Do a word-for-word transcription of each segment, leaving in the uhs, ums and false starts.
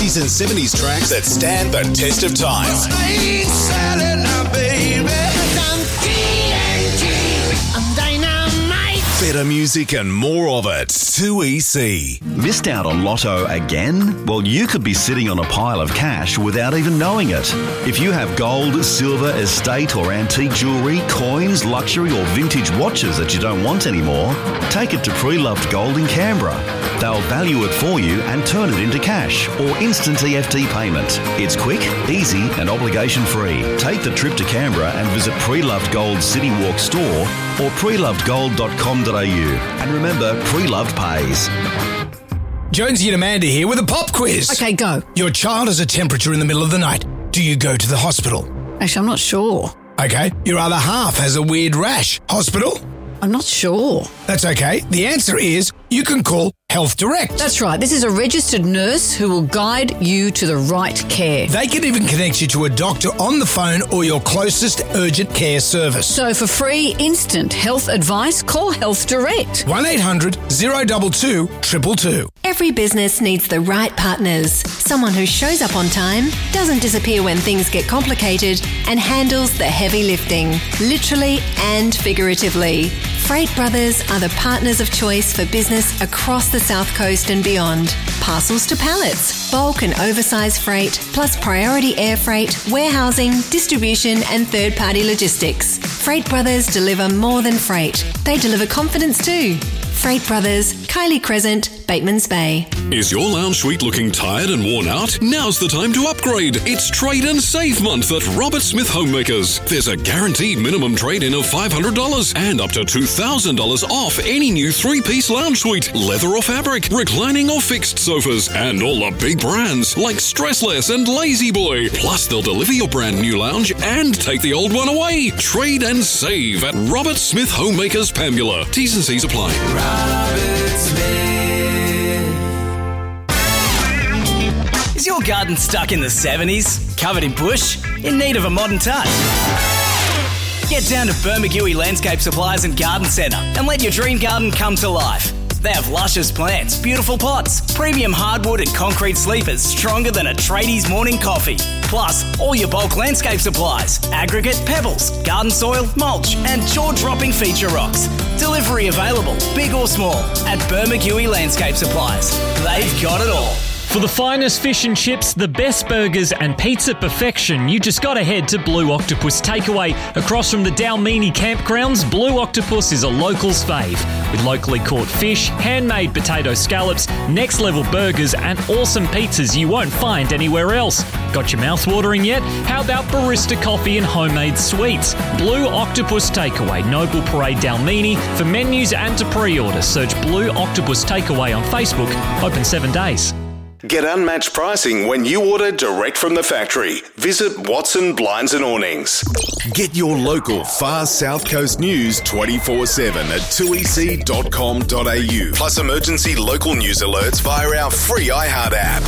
sixties and seventies tracks that stand the test of time. I ain't selling now, baby. I'm T N T. I'm dynamite. Better music and more of it. two E C. Missed out on Lotto again? Well, you could be sitting on a pile of cash without even knowing it. If you have gold, silver, estate or antique jewellery, coins, luxury or vintage watches that you don't want anymore, take it to Pre-Loved Gold in Canberra. They'll value it for you and turn it into cash or instant E F T payment. It's quick, easy and obligation-free. Take the trip to Canberra and visit Pre-Loved Gold City Walk store or pre loved gold dot com dot a u. And remember, Pre-Loved pays. Jonesy and Amanda here with a pop quiz. Okay, go. Your child has a temperature in the middle of the night. Do you go to the hospital? Actually, I'm not sure. Okay. Your other half has a weird rash. Hospital? I'm not sure. That's okay. The answer is you can call Health Direct. That's right. This is a registered nurse who will guide you to the right care. They can even connect you to a doctor on the phone or your closest urgent care service. So for free, instant health advice, call Health Direct. one eight hundred oh two two two two two. Every business needs the right partners. Someone who shows up on time, doesn't disappear when things get complicated, and handles the heavy lifting, literally and figuratively. Freight Brothers are the partners of choice for business across the South Coast and beyond. Parcels to pallets, bulk and oversized freight, plus priority air freight, warehousing, distribution and third-party logistics. Freight Brothers deliver more than freight. They deliver confidence too. Freight Brothers, Kylie Crescent, Batemans Bay. Is your lounge suite looking tired and worn out? Now's the time to upgrade. It's Trade and Save Month at Robert Smith Homemakers. There's a guaranteed minimum trade-in of five hundred dollars and up to two thousand dollars off any new three-piece lounge suite, leather or fabric, reclining or fixed sofas, and all the big brands like Stressless and Lazy Boy. Plus, they'll deliver your brand new lounge and take the old one away. Trade and save at Robert Smith Homemakers, Pambula. T's and C's apply. Robert Smith. Is your garden stuck in the seventies? Covered in bush? In need of a modern touch? Get down to Bermagui Landscape Supplies and Garden Centre and let your dream garden come to life. They have luscious plants, beautiful pots, premium hardwood and concrete sleepers stronger than a tradie's morning coffee. Plus, all your bulk landscape supplies, aggregate, pebbles, garden soil, mulch and jaw-dropping feature rocks. Delivery available, big or small, at Bermagui Landscape Supplies. They've got it all. For the finest fish and chips, the best burgers and pizza perfection, you just gotta head to Blue Octopus Takeaway. Across from the Dalmini campgrounds, Blue Octopus is a local's fave. With locally caught fish, handmade potato scallops, next level burgers and awesome pizzas you won't find anywhere else. Got your mouth watering yet? How about barista coffee and homemade sweets? Blue Octopus Takeaway, Noble Parade Dalmini. For menus and to pre-order, search Blue Octopus Takeaway on Facebook. Open seven days. Get unmatched pricing when you order direct from the factory. Visit Watson Blinds and Awnings. Get your local far South Coast news twenty-four seven at two e c dot com dot a u. Plus emergency local news alerts via our free iHeart app.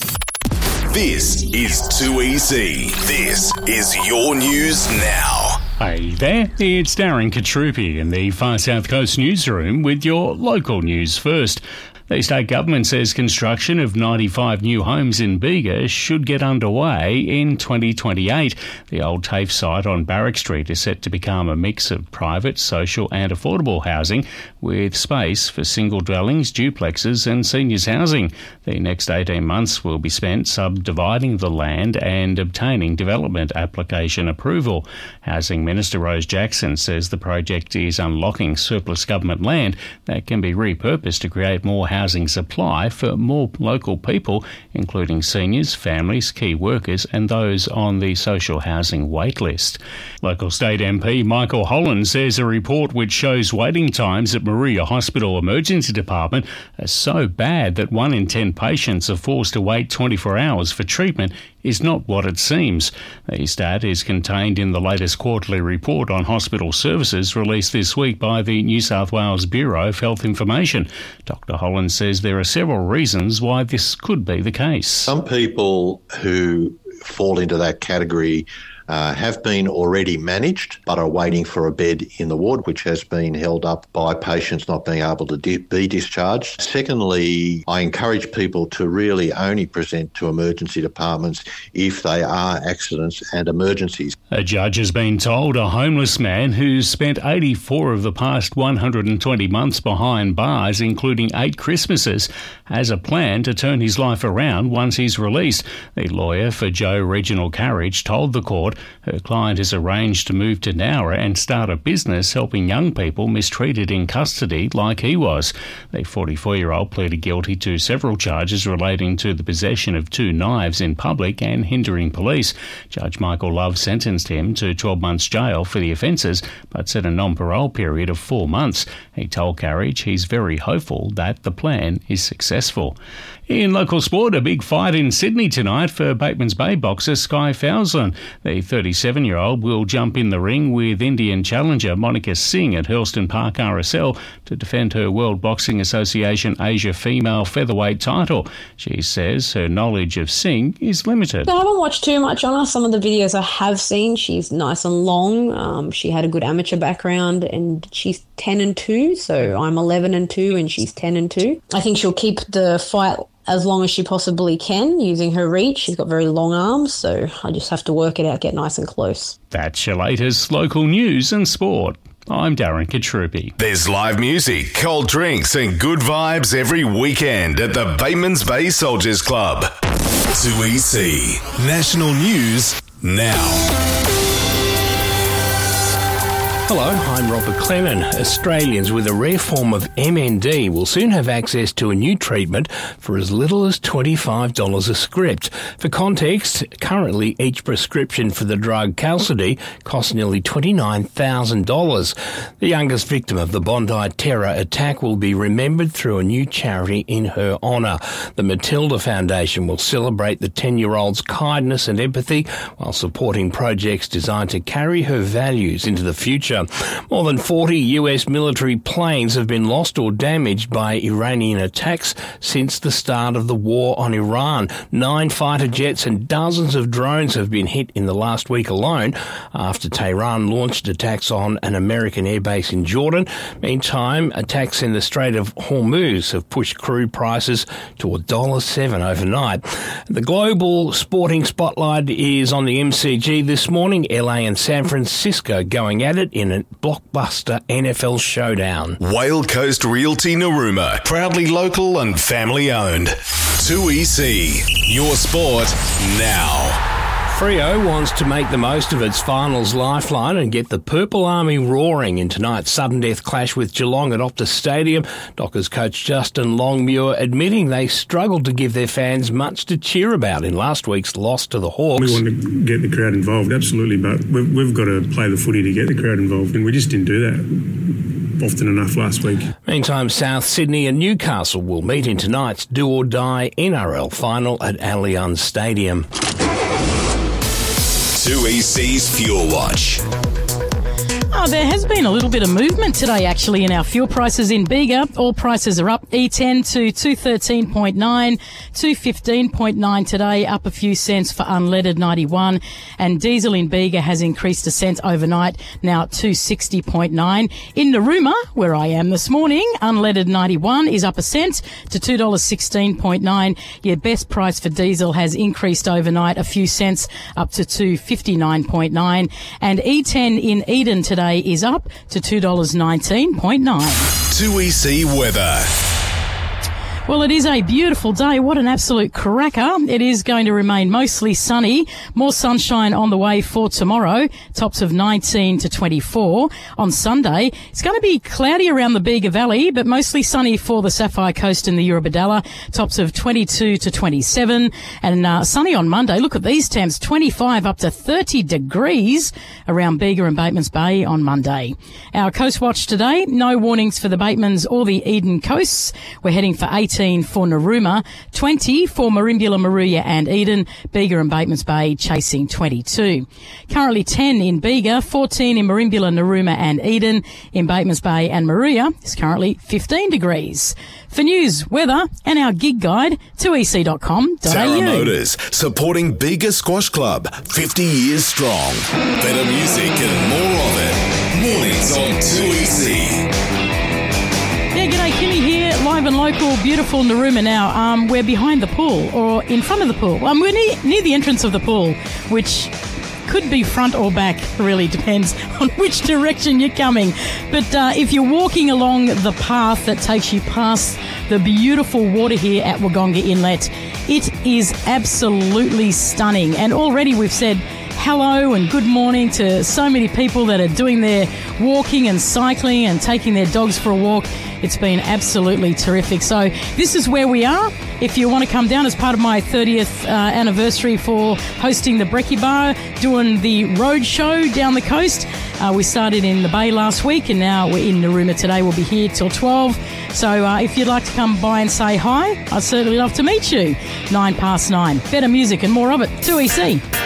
This is two E C. This is your news now. Hey there, it's Darren Katrupi in the Far South Coast newsroom with your local news first. The state government says construction of ninety-five new homes in Bega should get underway in twenty twenty-eight. The old TAFE site on Barrack Street is set to become a mix of private, social and affordable housing with space for single dwellings, duplexes and seniors housing. The next eighteen months will be spent subdividing the land and obtaining development application approval. Housing Minister Rose Jackson says the project is unlocking surplus government land that can be repurposed to create more housing housing supply for more local people, including seniors, families, key workers and those on the social housing wait list. Local State M P Michael Holland says a report which shows waiting times at Moruya Hospital Emergency Department are so bad that one in ten patients are forced to wait twenty-four hours for treatment is not what it seems. The stat is contained in the latest quarterly report on hospital services released this week by the New South Wales Bureau of Health Information. Doctor Holland says there are several reasons why this could be the case. Some people who fall into that category uh, have been already managed but are waiting for a bed in the ward, which has been held up by patients not being able to di- be discharged. Secondly, I encourage people to really only present to emergency departments if they are accidents and emergencies. A judge has been told a homeless man who's spent eighty-four of the past one hundred twenty months behind bars, including eight Christmases, has a plan to turn his life around once he's released. The lawyer for Joe Reginald Carriage told the court her client has arranged to move to Nowra and start a business helping young people mistreated in custody like he was. The forty-four-year-old pleaded guilty to several charges relating to the possession of two knives in public and hindering police. Judge Michael Love sentenced him to twelve months jail for the offences, but set a non-parole period of four months. He told Carriage he's very hopeful that the plan is successful. In local sport, a big fight in Sydney tonight for Batemans Bay boxer Sky Fowzlin. The thirty-seven-year-old will jump in the ring with Indian challenger Monica Singh at Hurlston Park R S L to defend her World Boxing Association Asia female featherweight title. She says her knowledge of Singh is limited. I haven't watched too much on her. Some of the videos I have seen, she's nice and long. Um, she had a good amateur background and she's ten and two, so I'm eleven and two and she's ten and two. I think she'll keep the fight as long as she possibly can using her reach. She's got very long arms, so I just have to work it out, get nice and close. That's your latest local news and sport. I'm Darren Katrupi. There's live music, cold drinks and good vibes every weekend at the Batemans Bay Soldiers Club. two E C National News now. Hello, I'm Robert Clennon. Australians with a rare form of M N D will soon have access to a new treatment for as little as twenty-five dollars a script. For context, currently each prescription for the drug Qalsody costs nearly twenty-nine thousand dollars. The youngest victim of the Bondi terror attack will be remembered through a new charity in her honour. The Matilda Foundation will celebrate the ten-year-old's kindness and empathy while supporting projects designed to carry her values into the future. More than forty U S military planes have been lost or damaged by Iranian attacks since the start of the war on Iran. Nine fighter jets and dozens of drones have been hit in the last week alone after Tehran launched attacks on an American airbase in Jordan. Meantime, attacks in the Strait of Hormuz have pushed crude prices to one dollar seven overnight. The global sporting spotlight is on the M C G this morning. L A and San Francisco going at it in a blockbuster N F L showdown. Whale Coast Realty Narooma, proudly local and family owned. two E C, your sport now. Freo wants to make the most of its finals lifeline and get the Purple Army roaring in tonight's sudden death clash with Geelong at Optus Stadium. Dockers coach Justin Longmuir admitting they struggled to give their fans much to cheer about in last week's loss to the Hawks. We want to get the crowd involved, absolutely, but we've, we've got to play the footy to get the crowd involved, and we just didn't do that often enough last week. Meantime, South Sydney and Newcastle will meet in tonight's do-or-die N R L final at Allianz Stadium. two E C's Fuel Watch. Oh, there has been a little bit of movement today, actually, in our fuel prices in Bega. All prices are up. E ten to two thirteen point nine, two fifteen point nine today, up a few cents for unleaded ninety-one. And diesel in Bega has increased a cent overnight, now two sixty point nine. In Narooma, where I am this morning, unleaded ninety-one is up a cent to two dollars sixteen point nine. Your best price for diesel has increased overnight a few cents, up to two fifty-nine point nine. And E ten in Eden today is up to two dollars nineteen point nine. two E C weather. Well, it is a beautiful day. What an absolute cracker. It is going to remain mostly sunny. More sunshine on the way for tomorrow. Tops of nineteen to twenty-four. On Sunday, it's going to be cloudy around the Bega Valley, but mostly sunny for the Sapphire Coast and the Eurobodalla. Tops of twenty-two to twenty-seven. And uh, sunny on Monday. Look at these temps. twenty-five up to thirty degrees around Bega and Batemans Bay on Monday. Our Coast Watch today. No warnings for the Batemans or the Eden coasts. We're heading for eighteen eighteen for Narooma, twenty for Merimbula, Maruya and Eden, Bega and Batemans Bay chasing twenty-two. Currently ten in Bega, fourteen in Merimbula, Narooma and Eden. In Batemans Bay and Maruya is currently fifteen degrees. For news, weather and our gig guide, two e c dot com dot a u. Tara Motors, supporting Bega Squash Club, fifty years strong. Better music and more of it. Mornings on two E C. Yeah, g'day, Kimmy here, live and local, beautiful Narooma now. Um, we're behind the pool, or in front of the pool. Um, we're near, near the entrance of the pool, which could be front or back, really depends on which direction you're coming. But uh, if you're walking along the path that takes you past the beautiful water here at Waggonga Inlet, it is absolutely stunning. And already we've said hello and good morning to so many people that are doing their walking and cycling and taking their dogs for a walk. It's been absolutely terrific. So this is where we are. If you want to come down as part of my thirtieth uh, anniversary for hosting the Brekkie Bar, doing the road show down the coast. Uh, we started in the Bay last week and now we're in Narooma today. We'll be here till twelve. So uh, if you'd like to come by and say hi, I'd certainly love to meet you. Nine past nine. Better music and more of it. two E C.